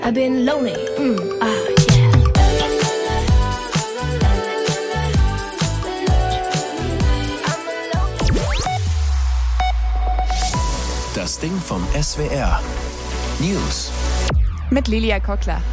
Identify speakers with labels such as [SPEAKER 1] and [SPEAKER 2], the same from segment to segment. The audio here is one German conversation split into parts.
[SPEAKER 1] I've been lonely. Yeah.
[SPEAKER 2] Das Ding vom SWR. News.
[SPEAKER 3] Mit Lilia Kockler.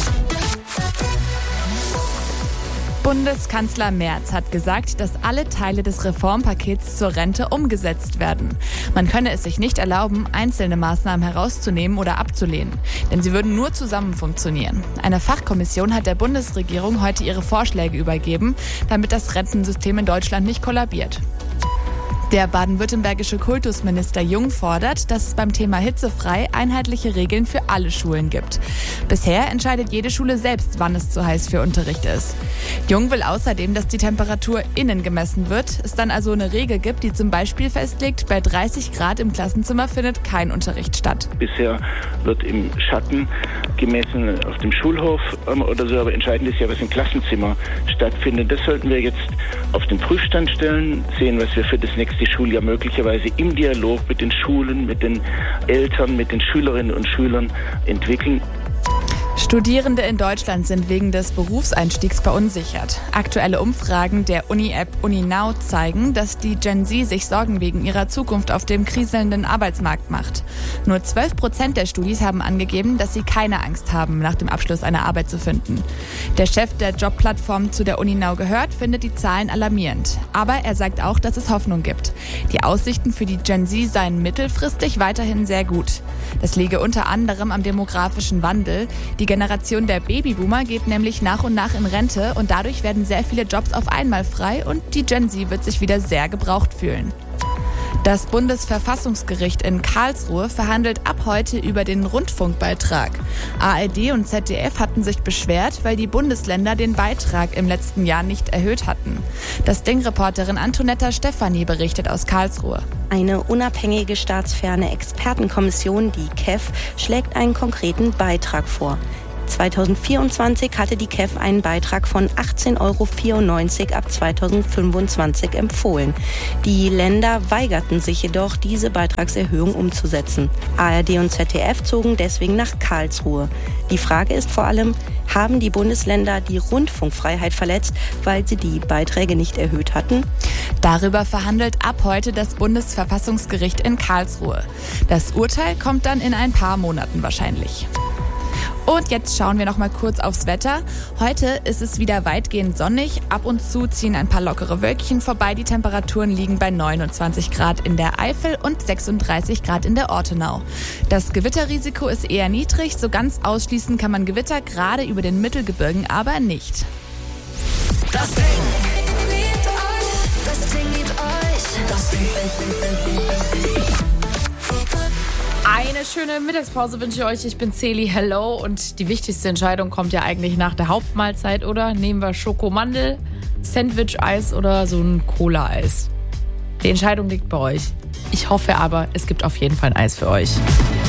[SPEAKER 3] Bundeskanzler Merz hat gesagt, dass alle Teile des Reformpakets zur Rente umgesetzt werden. Man könne es sich nicht erlauben, einzelne Maßnahmen herauszunehmen oder abzulehnen, denn sie würden nur zusammen funktionieren. Eine Fachkommission hat der Bundesregierung heute ihre Vorschläge übergeben, damit das Rentensystem in Deutschland nicht kollabiert. Der baden-württembergische Kultusminister Jung fordert, dass es beim Thema hitzefrei einheitliche Regeln für alle Schulen gibt. Bisher entscheidet jede Schule selbst, wann es zu heiß für Unterricht ist. Jung will außerdem, dass die Temperatur innen gemessen wird, es dann also eine Regel gibt, die zum Beispiel festlegt, bei 30 Grad im Klassenzimmer findet kein Unterricht statt.
[SPEAKER 4] Bisher wird im Schatten gemessen auf dem Schulhof oder so, aber entscheidend ist ja, was im Klassenzimmer stattfindet. Das sollten wir jetzt auf den Prüfstand stellen, sehen, was wir für das nächste Schuljahr möglicherweise im Dialog mit den Schulen, mit den Eltern, mit den Schülerinnen und Schülern entwickeln.
[SPEAKER 3] Studierende in Deutschland sind wegen des Berufseinstiegs verunsichert. Aktuelle Umfragen der Uni-App UniNow zeigen, dass die Gen Z sich Sorgen wegen ihrer Zukunft auf dem kriselnden Arbeitsmarkt macht. Nur 12% der Studis haben angegeben, dass sie keine Angst haben, nach dem Abschluss eine Arbeit zu finden. Der Chef der Jobplattform, zu der UniNow gehört, findet die Zahlen alarmierend. Aber er sagt auch, dass es Hoffnung gibt. Die Aussichten für die Gen Z seien mittelfristig weiterhin sehr gut. Das liege unter anderem am demografischen Wandel. Die Generation der Babyboomer geht nämlich nach und nach in Rente und dadurch werden sehr viele Jobs auf einmal frei und die Gen Z wird sich wieder sehr gebraucht fühlen. Das Bundesverfassungsgericht in Karlsruhe verhandelt ab heute über den Rundfunkbeitrag. ARD und ZDF hatten sich beschwert, weil die Bundesländer den Beitrag im letzten Jahr nicht erhöht hatten. Das Ding-Reporterin Antonetta Stefani berichtet aus Karlsruhe.
[SPEAKER 5] Eine unabhängige staatsferne Expertenkommission, die KEF, schlägt einen konkreten Beitrag vor. 2024 hatte die KEF einen Beitrag von 18,94 € ab 2025 empfohlen. Die Länder weigerten sich jedoch, diese Beitragserhöhung umzusetzen. ARD und ZDF zogen deswegen nach Karlsruhe. Die Frage ist vor allem, haben die Bundesländer die Rundfunkfreiheit verletzt, weil sie die Beiträge nicht erhöht hatten?
[SPEAKER 3] Darüber verhandelt ab heute das Bundesverfassungsgericht in Karlsruhe. Das Urteil kommt dann in ein paar Monaten wahrscheinlich. Und jetzt schauen wir noch mal kurz aufs Wetter. Heute ist es wieder weitgehend sonnig. Ab und zu ziehen ein paar lockere Wölkchen vorbei. Die Temperaturen liegen bei 29 Grad in der Eifel und 36 Grad in der Ortenau. Das Gewitterrisiko ist eher niedrig. So ganz ausschließen kann man Gewitter gerade über den Mittelgebirgen aber nicht.
[SPEAKER 1] Das Ding liebt euch. Das Ding liebt euch. Das Ding.
[SPEAKER 6] Eine schöne Mittagspause wünsche ich euch. Ich bin Celi, hello. Und die wichtigste Entscheidung kommt ja eigentlich nach der Hauptmahlzeit, oder? Nehmen wir Schokomandel, Sandwich-Eis oder so ein Cola-Eis? Die Entscheidung liegt bei euch. Ich hoffe aber, es gibt auf jeden Fall ein Eis für euch.